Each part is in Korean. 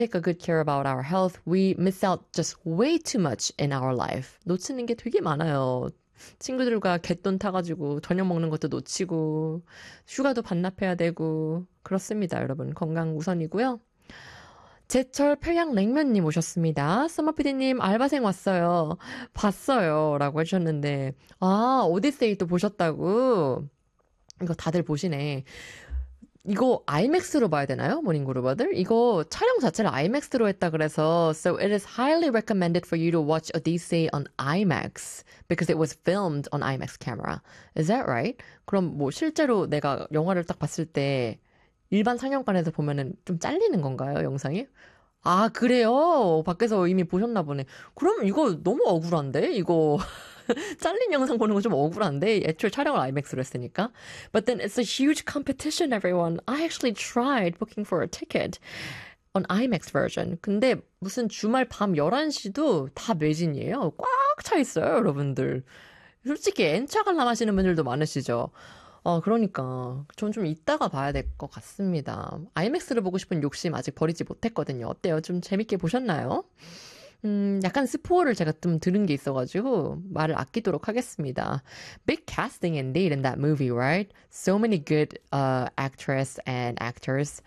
take a good care about our health, we miss out just way too much in our life. 놓치는 게 되게 많아요. 친구들과 갯돈 타가지고 저녁 먹는 것도 놓치고 휴가도 반납해야 되고 그렇습니다. 여러분 건강 우선이고요. 제철 평양냉면님 오셨습니다. 써머피디님 알바생 왔어요. 봤어요. 라고 해주셨는데 아 오디세이 또 보셨다고? 이거 다들 보시네. 이거 IMAX로 봐야 되나요? 모닝그루버들? 이거 촬영 자체를 IMAX로 했다 그래서 So it is highly recommended for you to watch Odyssey on IMAX because it was filmed on IMAX camera. Is that right? 그럼 뭐 실제로 내가 영화를 딱 봤을 때 일반 상영관에서 보면은 좀 잘리는 건가요, 영상이? 아, 그래요? 밖에서 이미 보셨나 보네. 그럼 이거 너무 억울한데? 이거 잘린 영상 보는 거 좀 억울한데 애초에 촬영을 IMAX로 했으니까. But then it's a huge competition, everyone. I actually tried booking for a ticket on IMAX version. 근데 무슨 주말 밤 11시도 다 매진이에요. 꽉 차 있어요, 여러분들. 솔직히 N차 관람하시는 분들도 많으시죠. 그러니까 전 좀 이따가 봐야 될 것 같습니다. IMAX를 보고 싶은 욕심 아직 버리지 못했거든요. 어때요? 좀 재밌게 보셨나요? 약간 스포를 제가 좀 들은 게 있어가지고 말을 아끼도록 하겠습니다. Big casting indeed in that movie, right? So many good actress and actors.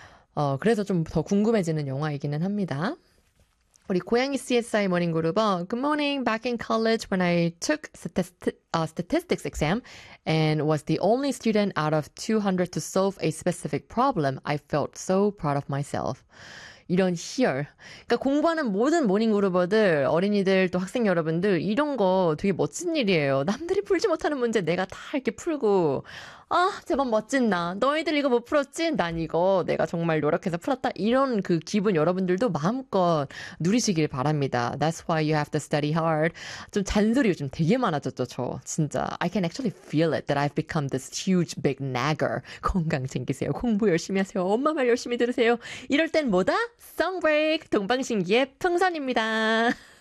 그래서 좀 더 궁금해지는 영화이기는 합니다. 우리 고양이 CSI 모닝그룹은 Good morning. Back in college when I took statistics exam and was the only student out of 200 to solve a specific problem, I felt so proud of myself. 이런 희열. 그러니까 공부하는 모든 모닝그루버들, 어린이들, 또 학생 여러분들 이런 거 되게 멋진 일이에요. 남들이 풀지 못하는 문제 내가 다 이렇게 풀고 아, 제법 멋진 나. 너희들 이거 못 풀었지? 난 이거 내가 정말 노력해서 풀었다. 이런 그 기분 여러분들도 마음껏 누리시길 바랍니다. That's why you have to study hard. 좀 잔소리 요즘 되게 많아졌죠, 저. 진짜. I can actually feel it that I've become this huge big nagger. 건강 챙기세요. 공부 열심히 하세요. 엄마 말 열심히 들으세요. 이럴 땐 뭐다? Song break. 동방신기의 풍선입니다.